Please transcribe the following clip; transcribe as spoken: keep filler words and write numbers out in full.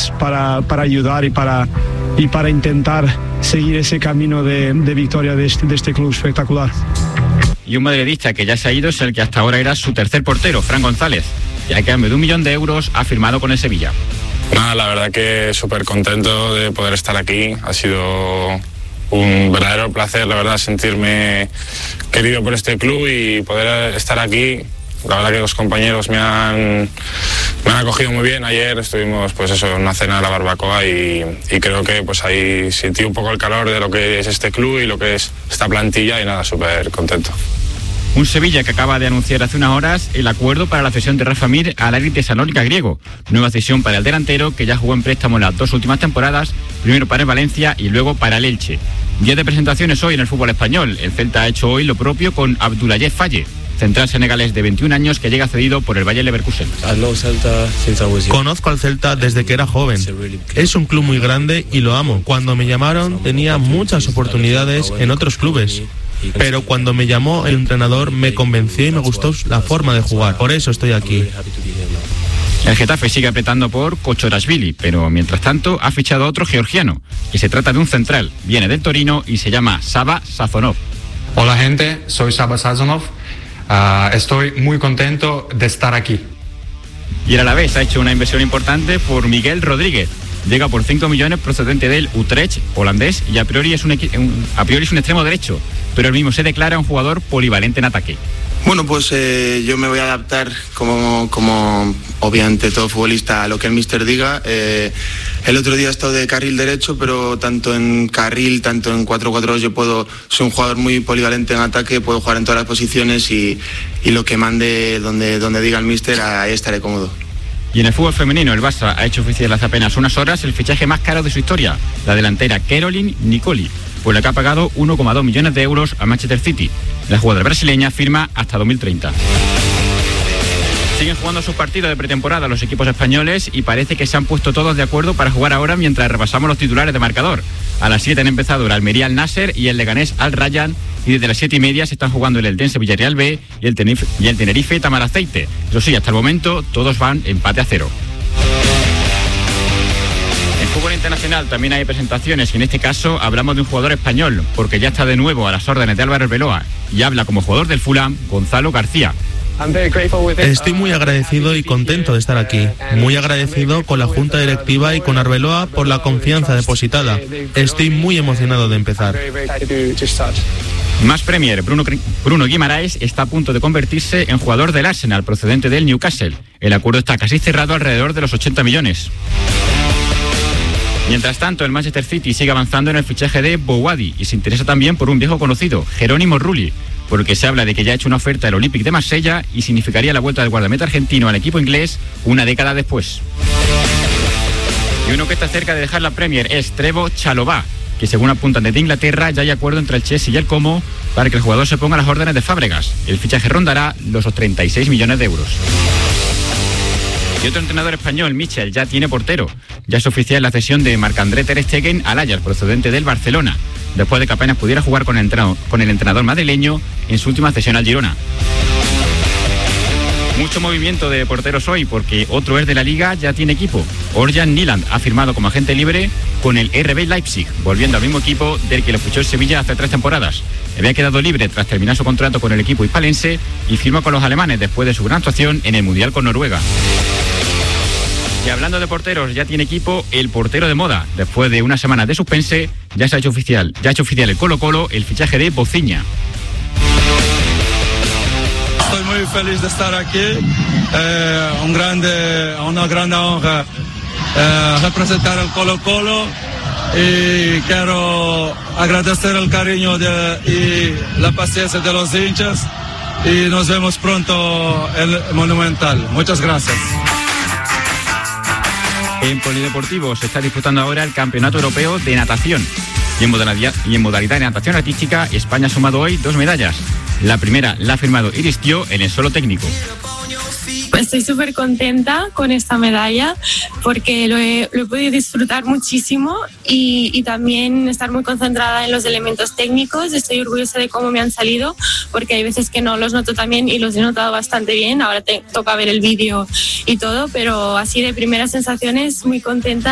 más para, para ayudar y para, y para intentar seguir ese camino de, de victoria de este, de este club espectacular. Y un madridista que ya se ha ido es el que hasta ahora era su tercer portero, Fran González, que a cambio de un millón de euros ha firmado con el Sevilla. Nada, la verdad que súper contento de poder estar aquí. Ha sido un verdadero placer, la verdad, sentirme querido por este club y poder estar aquí. La verdad que los compañeros me han, me han acogido muy bien. Ayer estuvimos pues eso, en una cena de la barbacoa y, y creo que pues ahí sentí un poco el calor de lo que es este club y lo que es esta plantilla y nada, súper contento. Un Sevilla que acaba de anunciar hace unas horas el acuerdo para la cesión de Rafa Mir al Aris Tesalónica griego. Nueva cesión para el delantero que ya jugó en préstamo las dos últimas temporadas, primero para el Valencia y luego para el Elche. Día de presentaciones hoy en el fútbol español. El Celta ha hecho hoy lo propio con Abdoulaye Faye, central senegalés de veintiún años que llega cedido por el Bayer Leverkusen. Conozco al Celta desde que era joven. Es un club muy grande y lo amo. Cuando me llamaron tenía muchas oportunidades en otros clubes, pero cuando me llamó el entrenador me convenció y me gustó la forma de jugar. Por eso estoy aquí. El Getafe sigue apretando por Kochorashvili, pero mientras tanto ha fichado a otro georgiano, que se trata de un central. Viene del Torino y se llama Saba Sazonov. Hola gente, soy Saba Sazonov. Uh, estoy muy contento de estar aquí. Y el Alavés ha hecho una inversión importante por Miguel Rodríguez. Llega por cinco millones procedente del Utrecht, holandés, y a priori es un, un, a priori es un extremo derecho, pero él mismo se declara un jugador polivalente en ataque. Bueno, pues eh, yo me voy a adaptar como, como obviamente todo futbolista a lo que el míster diga. Eh, el otro día he estado de carril derecho, pero tanto en carril, tanto en cuatro cuatro dos yo puedo, soy un jugador muy polivalente en ataque, puedo jugar en todas las posiciones y, y lo que mande donde, donde diga el míster, ahí estaré cómodo. Y en el fútbol femenino, el Barça ha hecho oficial hace apenas unas horas el fichaje más caro de su historia, la delantera Caroline Nicoli, por la que ha pagado uno coma dos millones de euros a Manchester City. La jugadora brasileña firma hasta dos mil treinta. Siguen jugando sus partidos de pretemporada los equipos españoles y parece que se han puesto todos de acuerdo para jugar ahora mientras repasamos los titulares de marcador. A las siete han empezado el Almería al Nasser y el Leganés al Rayan, y desde las siete y media se están jugando el Eldense Villarreal B y el Tenerife, y el Tenerife Tamaraceite. Eso sí, hasta el momento todos van empate a cero. En fútbol internacional también hay presentaciones y en este caso hablamos de un jugador español porque ya está de nuevo a las órdenes de Álvaro Arbeloa y habla como jugador del Fulham, Gonzalo García. Estoy muy agradecido y contento de estar aquí. Muy agradecido con la junta directiva y con Arbeloa por la confianza depositada. Estoy muy emocionado de empezar. Más Premier, Bruno, Bruno Guimaraes está a punto de convertirse en jugador del Arsenal procedente del Newcastle. El acuerdo está casi cerrado alrededor de los ochenta millones. Mientras tanto, el Manchester City sigue avanzando en el fichaje de Bouhaddi y se interesa también por un viejo conocido, Jerónimo Rulli, porque se habla de que ya ha hecho una oferta al Olympique de Marsella y significaría la vuelta del guardameta argentino al equipo inglés una década después. Y uno que está cerca de dejar la Premier es Trevoh Chalobah, que según apuntan desde Inglaterra ya hay acuerdo entre el Chelsea y el Como para que el jugador se ponga a las órdenes de Fábregas. El fichaje rondará los treinta y seis millones de euros. Y otro entrenador español, Michel, ya tiene portero. Ya es oficial la cesión de Marc-André ter Stegen al Ajax, procedente del Barcelona, después de que apenas pudiera jugar con el entrenador, con el entrenador madrileño en su última cesión al Girona. Mucho movimiento de porteros hoy porque otro es de la Liga ya tiene equipo. Orjan Nyland ha firmado como agente libre con el R B Leipzig, volviendo al mismo equipo del que lo fichó el Sevilla hace tres temporadas. Había quedado libre tras terminar su contrato con el equipo hispalense y firma con los alemanes después de su gran actuación en el Mundial con Noruega. Y hablando de porteros, ya tiene equipo el portero de moda. Después de una semana de suspense, ya se ha hecho oficial, ya ha hecho oficial el Colo-Colo el fichaje de Bociña. Estoy muy feliz de estar aquí. Eh, un grande, una gran honra eh, representar el Colo-Colo y quiero agradecer el cariño de, y la paciencia de los hinchas y nos vemos pronto en el Monumental. Muchas gracias. En polideportivo se está disputando ahora el Campeonato Europeo de Natación. Y en modalidad, y en modalidad de natación artística, España ha sumado hoy dos medallas. La primera la ha firmado Iris Tío en el solo técnico. Pues estoy súper contenta con esta medalla porque lo he, lo he podido disfrutar muchísimo y, y también estar muy concentrada en los elementos técnicos. Estoy orgullosa de cómo me han salido porque hay veces que no los noto tan bien y los he notado bastante bien. Ahora te toca ver el vídeo y todo, pero así de primeras sensaciones muy contenta.